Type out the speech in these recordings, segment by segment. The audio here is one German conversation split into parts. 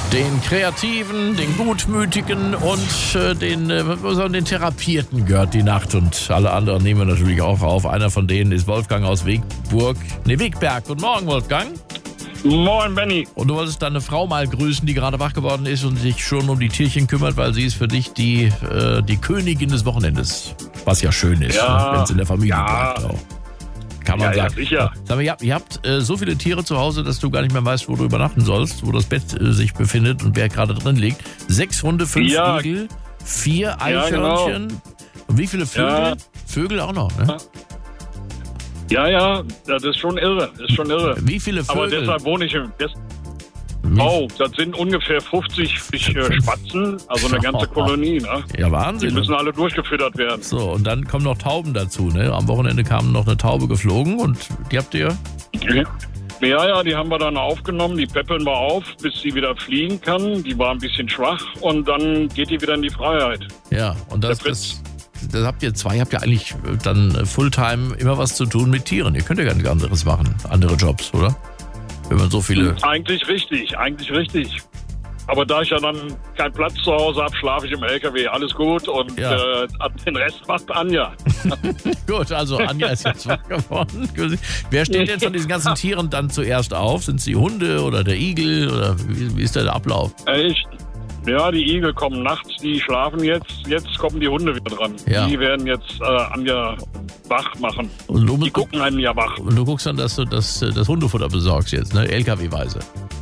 Den Kreativen, den Gutmütigen und den Therapierten gehört die Nacht. Und alle anderen nehmen wir natürlich auch auf. Einer von denen ist Wolfgang aus Wegberg. Guten Morgen, Wolfgang. Moin, Benni. Und du wolltest deine Frau mal grüßen, die gerade wach geworden ist und sich schon um die Tierchen kümmert, weil sie ist für dich die Königin des Wochenendes. Was ja schön ist, wenn es in der Familie bleibt auch. Kann man sagen. Ja, sicher. Sag mal, ihr habt so viele Tiere zu Hause, dass du gar nicht mehr weißt, wo du übernachten sollst, wo das Bett sich befindet und wer gerade drin liegt. 6 Hunde, 5 Igel, 4 Eichhörnchen. Genau. Und wie viele Vögel? Ja. Vögel auch noch, ne? Ja, das ist schon irre. Wie viele Vögel? Aber deshalb wohne ich das sind ungefähr 50 Spatzen, also eine ganze Kolonie, ne? Ja, Wahnsinn. Die müssen alle durchgefüttert werden. So, und dann kommen noch Tauben dazu, ne? Am Wochenende kam noch eine Taube geflogen und die habt ihr? Ja, die haben wir dann aufgenommen, die peppeln wir auf, bis sie wieder fliegen kann. Die war ein bisschen schwach und dann geht die wieder in die Freiheit. Ja, und das habt ihr eigentlich dann Fulltime immer was zu tun mit Tieren. Ihr könnt ja gar nichts anderes machen, andere Jobs, oder? Wenn man so viele... Eigentlich richtig. Aber da ich ja dann keinen Platz zu Hause habe, schlafe ich im LKW. Alles gut und den Rest macht Anja. Gut, also Anja ist jetzt wach geworden. Wer steht jetzt von diesen ganzen Tieren dann zuerst auf? Sind es die Hunde oder der Igel oder wie ist der Ablauf? Ja, die Igel kommen nachts, die schlafen jetzt. Jetzt kommen die Hunde wieder dran. Ja. Die werden jetzt Anja wach machen. Die gucken einen ja wach. Und du guckst dann, dass du das Hundefutter besorgst jetzt, ne? LKW-weise.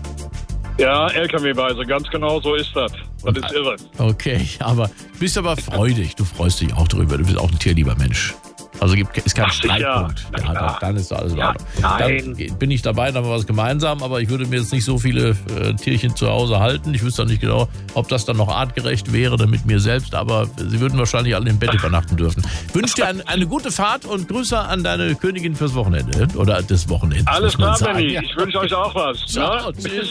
Ja, LKW-weise, ganz genau so ist das. Das ist irre. Okay, aber du bist aber freudig. Du freust dich auch drüber. Du bist auch ein tierlieber Mensch. Also ist kein Streitpunkt. Ja, dann ist alles wahr. Dann bin ich dabei, dann haben wir was gemeinsam, aber ich würde mir jetzt nicht so viele Tierchen zu Hause halten. Ich wüsste auch nicht genau, ob das dann noch artgerecht wäre mit mir selbst, aber sie würden wahrscheinlich alle im Bett übernachten dürfen. Ich wünsche dir eine gute Fahrt und Grüße an deine Königin fürs Wochenende oder des Wochenendes. Alles klar, Benni. Ich wünsche euch auch was. Ciao, tschüss.